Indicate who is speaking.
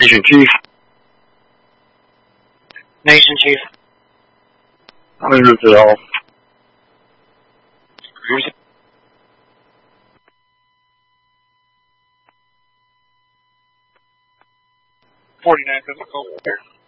Speaker 1: Nation Chief.
Speaker 2: Nation Chief.
Speaker 1: How many routes at all?
Speaker 2: Who's it? 49 physical there.